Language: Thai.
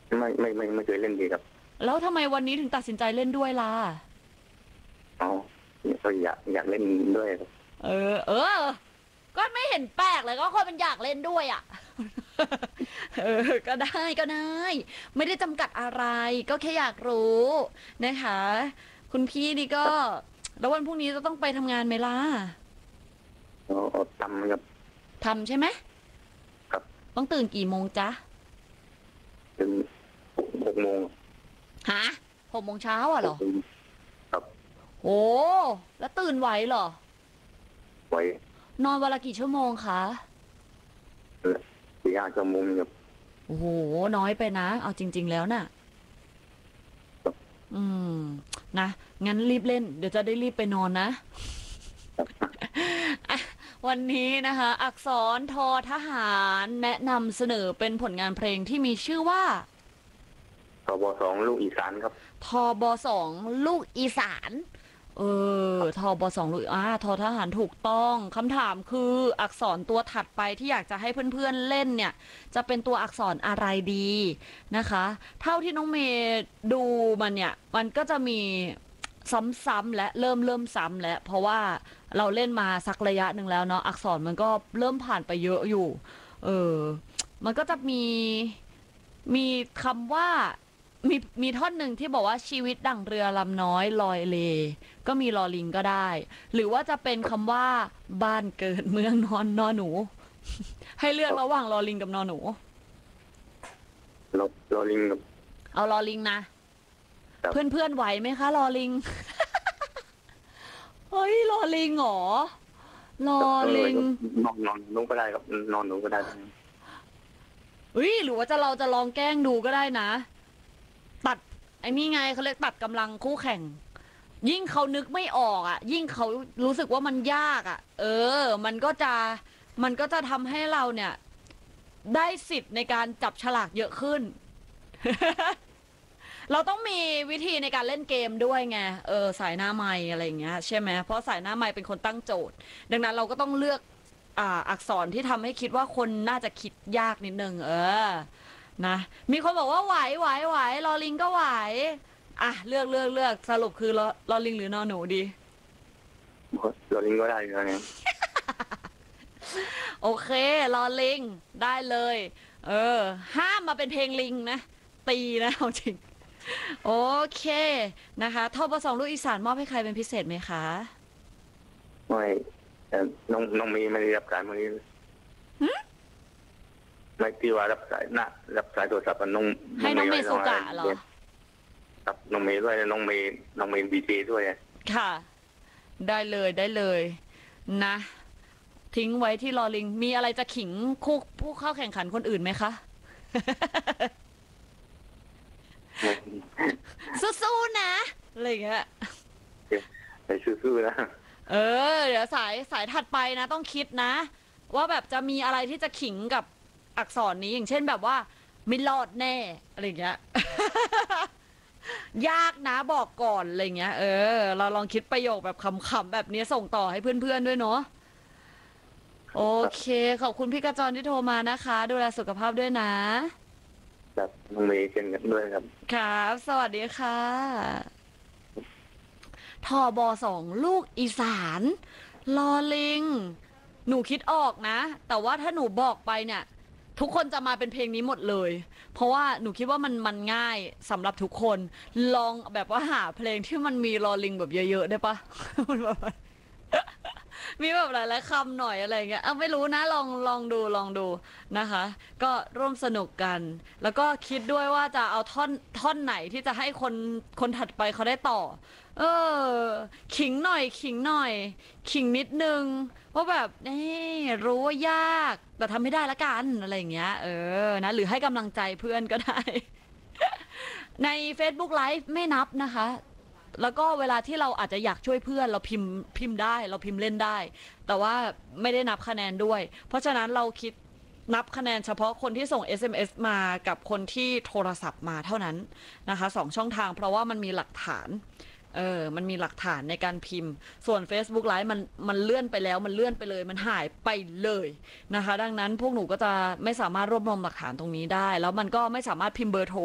ไม่เคยเล่นดีครับแล้วทำไมวันนี้ถึงตัดสินใจเล่นด้วยล่ะอ๋อก็อยากเล่นด้วยครับเออก็ไม่เห็นแปลกเลยก็คนมันอยากเล่นด้วยอ่ะก็ได้ก็ได้ไม่ได้จำกัดอะไรก็แค่อยากรู้นะคะคุณพี่นี่ก็แล้ววันพรุ่งนี้จะต้องไปทำงานไหมล่ะเอาทำครับทำใช่ไหมครับต้องตื่นกี่โมงจ๊ะถึง6 โมงฮะ6 โมงเช้าอ่ะเหรอครับโอ้แล้วตื่นไหวเหรอไว้นอนวันละกี่ชั่วโมงคะ 4-5 ชั่วโมงครับโอ้โหน้อยไปนะเอาจริงๆแล้วน่ะอืมนะงั้นรีบเล่นเดี๋ยวจะได้รีบไปนอนนะอ่ะวันนี้นะคะอักษรทอทหารแนะนำเสนอเป็นผลงานเพลงที่มีชื่อว่าทบ 2ลูกอีสานครับทบ2ลูกอีสานทบ2ลูกทอทหารถูกต้องคำถามคืออักษรตัวถัดไปที่อยากจะให้เพื่อนๆเล่นเนี่ยจะเป็นตัวอักษรอะไรดีนะคะเท่าที่น้องเมย์ดูมันเนี่ยมันก็จะมีซ้ำๆและเริ่มซ้ำแล้วเพราะว่าเราเล่นมาสักระยะหนึ่งแล้วเนาะอักษรมันก็เริ่มผ่านไปเยอะอยู่เออมันก็จะมีคำว่ามีท่อนหนึ่งที่บอกว่าชีวิตดั่งเรือลำน้อยลอยเลก็มีลอลิงก็ได้หรือว่าจะเป็นคำว่าบ้านเกิดเมืองนอนนอหนูให้เลือกระหว่างลอลิงกับนอหนูรอลิงครับเอาลอลิงนะเพื่อนไหวไหมคะลอลิงเฮ้ยลอลิงเหรอลอลิงนอนลงก็ได้ครับนอนหนูก็ได้หรือว่าเราจะลองแกล้งดูก็ได้นะตัดไอ้นี่ไงเขาเรียกตัดกำลังคู่แข่งยิ่งเขานึกไม่ออกอ่ะยิ่งเขารู้สึกว่ามันยากอ่ะมันก็จะทำให้เราเนี่ยได้สิทธิ์ในการจับฉลากเยอะขึ้น เราต้องมีวิธีในการเล่นเกมด้วยไงสายหน้าไมค์อะไรอย่างเงี้ยใช่ไหมเพราะสายหน้าไมค์เป็นคนตั้งโจทย์ดังนั้นเราก็ต้องเลือกอักษรที่ทำให้คิดว่าคนน่าจะคิดยากนิดนึงนะมีคนบอกว่าไหวลอลิงก็ไหวเลือกสรุปคือลอลิงหรือนอหนูดีรอลิงก็ได้ครับเนี่ยโอเคลอลิงได้เลยห้ามมาเป็นเพลงลิงนะตีนะเอาจริงโอเคนะคะทบ2ลูกอีสานมอบให้ใครเป็นพิเศษไหมคะไม่น้องมีไม่ได้รับสายวันนี้ไม่ที่ว่ารับสายโทรศัพท์น้องให้น้องเมย์สุกะเหรอครับน้องเมย์ด้วยน้องเมย์บีเจด้วยค่ะได้เลยนะทิ้งไว้ที่ลอลิงมีอะไรจะขิงคู่ผู้เข้าแข่งขันคนอื่นไหมคะสู้ๆนะอะไรอย่างเงี้ยไปสู้ๆนะเดี๋ยวสายถัดไปนะต้องคิดนะว่าแบบจะมีอะไรที่จะขิงกับอักษรนี้อย่างเช่นแบบว่าไม่รอดแน่อะไรอย่างเงี้ยยากนะบอกก่อนอะไรเงี้ยเราลองคิดประโยคแบบขำๆแบบนี้ส่งต่อให้เพื่อนๆด้วยเนาะโอเคขอบคุณพี่กระจรที่โทรมานะคะดูแลสุขภาพด้วยนะครับน้องเมย์เช่นกันด้วยครับครับสวัสดีค่ะทบ2ลูกอีสานลอลิงหนูคิดออกนะแต่ว่าถ้าหนูบอกไปเนี่ยทุกคนจะมาเป็นเพลงนี้หมดเลยเพราะว่าหนูคิดว่ามันง่ายสำหรับทุกคนลองแบบว่าหาเพลงที่มันมีลอลิงแบบเยอะๆได้ปะมีแบบหลายๆคำหน่อยอะไรเงี้ยไม่รู้นะลองดูนะคะก็ร่วมสนุกกันแล้วก็คิดด้วยว่าจะเอาท่อนไหนที่จะให้คนถัดไปเขาได้ต่อขิงหน่อยขิงนิดนึงว่าแบบนี่รู้ว่ายากแต่ทำไม่ได้ละกันอะไรอย่างเงี้ยนะหรือให้กำลังใจเพื่อนก็ได้ใน Facebook Live ไม่นับนะคะแล้วก็เวลาที่เราอาจจะอยากช่วยเพื่อนเราพิมพ์ได้เราพิมพ์เล่นได้แต่ว่าไม่ได้นับคะแนนด้วยเพราะฉะนั้นเราคิดนับคะแนนเฉพาะคนที่ส่ง SMS มากับคนที่โทรศัพท์มาเท่านั้นนะคะ2ช่องทางเพราะว่ามันมีหลักฐานมันมีหลักฐานในการพิมพ์ส่วน Facebook Live มันเลื่อนไปแล้วมันเลื่อนไปเลยมันหายไปเลยนะคะดังนั้นพวกหนูก็จะไม่สามารถรวบรวมหลักฐานตรงนี้ได้แล้วมันก็ไม่สามารถพิมพ์เบอร์โทร